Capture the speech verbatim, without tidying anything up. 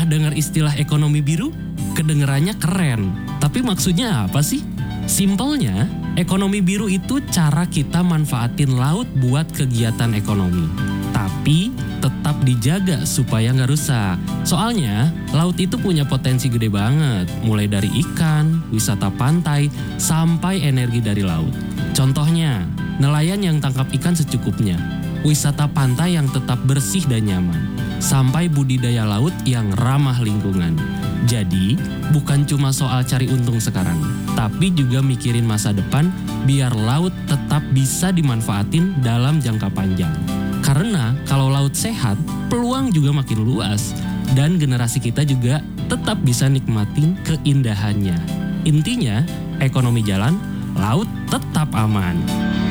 Pernah dengar istilah ekonomi biru? Kedengerannya keren, tapi maksudnya apa sih? Simpelnya, ekonomi biru itu cara kita manfaatin laut buat kegiatan ekonomi. Tapi tetap dijaga supaya nggak rusak. Soalnya, laut itu punya potensi gede banget. Mulai dari ikan, wisata pantai, sampai energi dari laut. Contohnya, nelayan yang tangkap ikan secukupnya. Wisata pantai yang tetap bersih dan nyaman. Sampai budidaya laut yang ramah lingkungan. Jadi, bukan cuma soal cari untung sekarang, tapi juga mikirin masa depan biar laut tetap bisa dimanfaatin dalam jangka panjang. Karena kalau laut sehat, peluang juga makin luas dan generasi kita juga tetap bisa nikmatin keindahannya. Intinya, ekonomi jalan, laut tetap aman.